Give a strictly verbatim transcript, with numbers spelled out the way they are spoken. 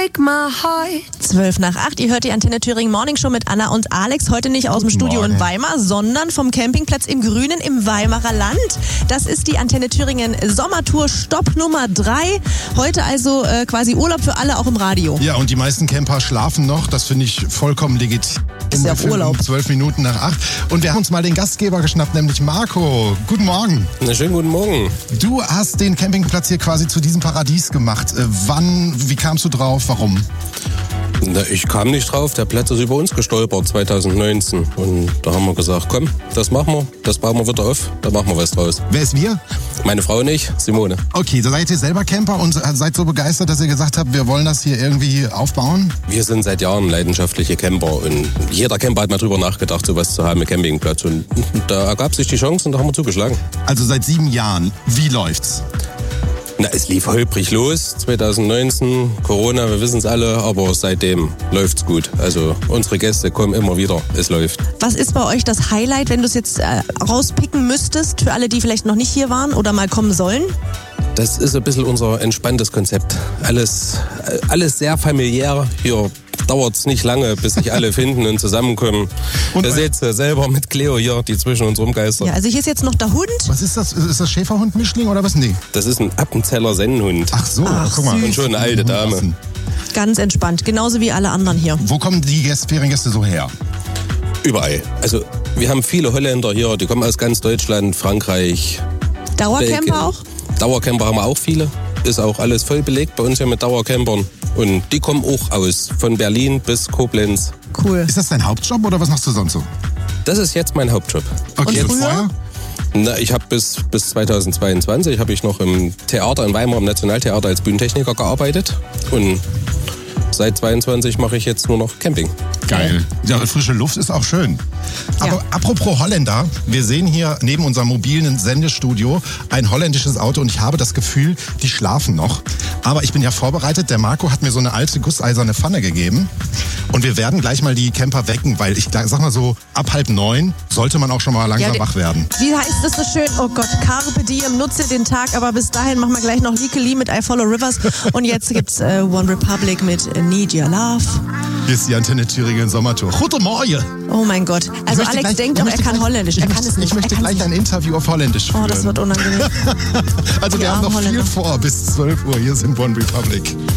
break my heart. zwölf nach acht, ihr hört die Antenne Thüringen Morning Show mit Anna und Alex. Heute nicht aus dem Studio in Weimar, sondern vom Campingplatz im Grünen im Weimarer Land. Das ist die Antenne Thüringen Sommertour Stopp Nummer drei. Heute also äh, quasi Urlaub für alle, auch im Radio. Ja, und die meisten Camper schlafen noch. Das finde ich vollkommen legitim. Ist ja Urlaub. Um zwölf Minuten nach acht. Und wir haben uns mal den Gastgeber geschnappt, nämlich Marco. Guten Morgen. Na, schönen guten Morgen. Du hast den Campingplatz hier quasi zu diesem Paradies gemacht. Äh, wann, wie kamst du drauf, warum? Na, ich kam nicht drauf, der Platz ist über uns gestolpert zwanzig neunzehn. Und da haben wir gesagt, komm, das machen wir, das bauen wir wieder auf, da machen wir was draus. Wer ist wir? Meine Frau und ich, Simone. Okay, da seid ihr selber Camper und seid so begeistert, dass ihr gesagt habt, wir wollen das hier irgendwie aufbauen? Wir sind seit Jahren leidenschaftliche Camper und jeder Camper hat mal drüber nachgedacht, sowas zu haben mit Campingplatz. Und da ergab sich die Chance und da haben wir zugeschlagen. Also seit sieben Jahren, wie läuft's? Na, es lief holprig los, zwanzig neunzehn, Corona, wir wissen es alle, aber seitdem läuft's gut. Also unsere Gäste kommen immer wieder, es läuft. Was ist bei euch das Highlight, wenn du es jetzt äh, rauspicken müsstest, für alle, die vielleicht noch nicht hier waren oder mal kommen sollen? Das ist ein bisschen unser entspanntes Konzept. Alles, alles sehr familiär. Hier dauert es nicht lange, bis sich alle finden und zusammenkommen. Und ihr seht es selber mit Cleo hier, die zwischen uns rumgeistert. Ja, also hier ist jetzt noch der Hund. Was ist das? Ist das Schäferhund-Mischling oder was? Nee. Das ist ein Appenzeller Sennenhund. Ach so, Ach, guck mal. Und schon eine alte Dame. Ganz entspannt, genauso wie alle anderen hier. Wo kommen die Gäste, Feriengäste so her? Überall. Also wir haben viele Holländer hier, die kommen aus ganz Deutschland, Frankreich. Dauercamper Belgien. auch? Dauercamper haben wir auch viele. Ist auch alles voll belegt bei uns hier mit Dauercampern. Und die kommen auch aus, von Berlin bis Koblenz. Cool. Ist das dein Hauptjob oder was machst du sonst so? Das ist jetzt mein Hauptjob. Okay, Und früher? vorher? Na, ich habe bis, bis zweitausendzweiundzwanzig habe ich noch im Theater in Weimar, im Nationaltheater als Bühnentechniker gearbeitet. Und seit zweiundzwanzig mache ich jetzt nur noch Camping. Geil. Ja, frische Luft ist auch schön. Aber Ja. apropos Holländer, wir sehen hier neben unserem mobilen Sendestudio ein holländisches Auto und ich habe das Gefühl, die schlafen noch. Aber ich bin ja vorbereitet, der Marco hat mir so eine alte gusseiserne Pfanne gegeben und wir werden gleich mal die Camper wecken, weil ich sag mal so, ab halb neun sollte man auch schon mal langsam Ja, wach werden. Wie heißt das so schön? Oh Gott, Carpe Diem, nutze den Tag, aber bis dahin machen wir gleich noch Likely mit I Follow Rivers und jetzt gibt's äh, One Republic mit Need Your Love. Hier ist die Antenne Thüringen Sommertour. Guten Morgen! Oh mein Gott. Also Ich möchte Alex gleich- denkt ich doch, er möchte kann gleich- Holländisch. Ich Er kann möchte, es nicht. ich möchte er gleich kann's ein Interview auf Holländisch führen. nicht. Oh, das wird unangenehm. Also Die wir haben noch armen viel Holländer. vor bis zwölf Uhr. Hier sind One Republic.